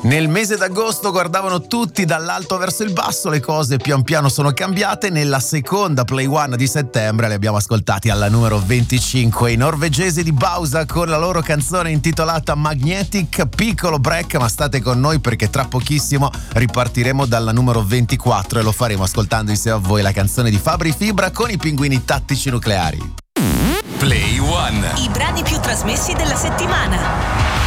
Nel mese d'agosto guardavano tutti dall'alto verso il basso, le cose pian piano sono cambiate. Nella seconda Play One di settembre li abbiamo ascoltati alla numero 25, i norvegesi di Bausa con la loro canzone intitolata Magnetic. Piccolo break, ma state con noi perché tra pochissimo ripartiremo dalla numero 24 e lo faremo ascoltando insieme a voi la canzone di Fabri Fibra con i Pinguini Tattici Nucleari. Play One. I brani più trasmessi della settimana.